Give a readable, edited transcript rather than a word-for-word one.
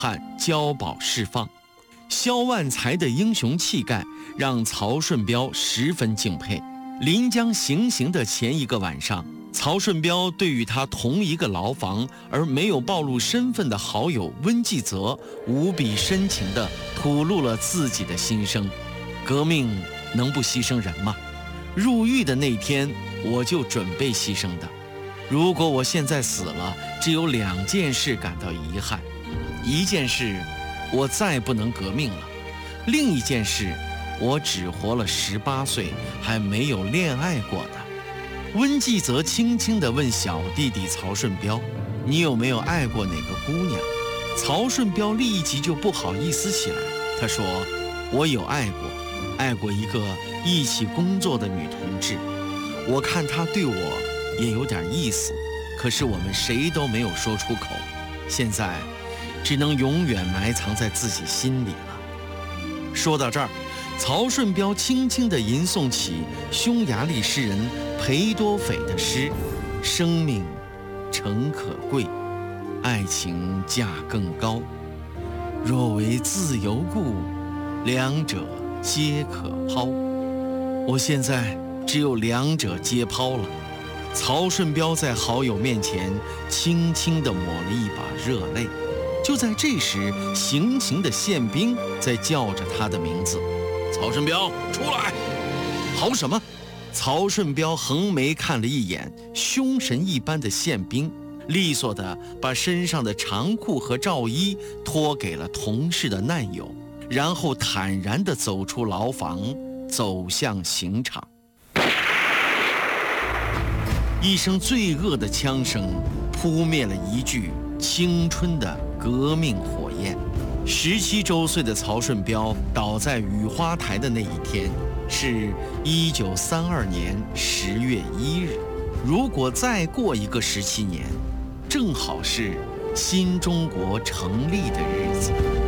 汉交保释放。萧万才的英雄气概让曹顺标十分敬佩。临将行刑的前一个晚上，曹顺标对于他同一个牢房而没有暴露身份的好友温继泽无比深情地吐露了自己的心声。革命能不牺牲人吗？入狱的那天我就准备牺牲的。如果我现在死了，只有2件事感到遗憾。一件事，我再不能革命了；另一件事，我只活了18岁，还没有恋爱过的。温继泽轻轻地问小弟弟曹顺标：“你有没有爱过哪个姑娘？”曹顺标立即就不好意思起来，他说：“我有爱过一个一起工作的女同志，我看她对我也有点意思，可是我们谁都没有说出口，现在只能永远埋藏在自己心里了。”说到这儿，曹顺标轻轻地吟诵起匈牙利诗人裴多斐的诗：“生命诚可贵，爱情价更高。若为自由故，两者皆可抛。”我现在只有2者皆抛了。曹顺标在好友面前轻轻地抹了一把热泪。就在这时，行刑的宪兵在叫着他的名字：“曹顺标，出来！”好什么？曹顺标横眉看了一眼凶神一般的宪兵，利索地把身上的长裤和罩衣脱给了同事的难友，然后坦然地走出牢房，走向刑场。一声罪恶的枪声扑灭了一具青春的革命火焰。17周岁的曹顺标倒在雨花台的那一天是1932年10月1日。如果再过一个17年，正好是新中国成立的日子。